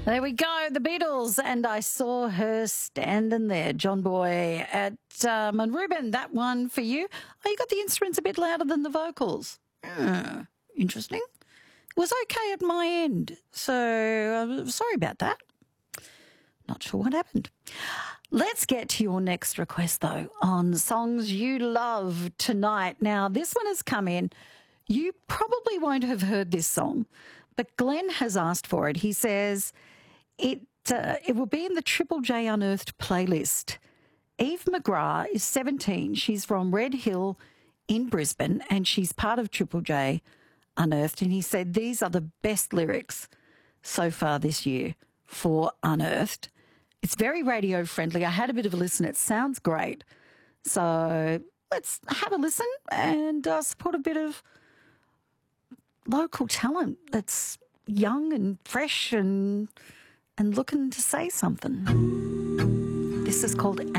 There we go, the Beatles, and I saw her standing there. John Boy at Reuben, that one for you. Oh, you got the instruments a bit louder than the vocals. Interesting. It was okay at my end, so sorry about that. Not sure what happened. Let's get to your next request, though, on songs you love tonight. Now, this one has come in. You probably won't have heard this song, but Glenn has asked for it. He says it will be in the Triple J Unearthed playlist. Eve McGrath is 17. She's from Red Hill in Brisbane, and she's part of Triple J Unearthed. And he said these are the best lyrics so far this year for Unearthed. It's very radio friendly. I had a bit of a listen. It sounds great. So let's have a listen and support a bit of local talent that's young and fresh and looking to say something. This is called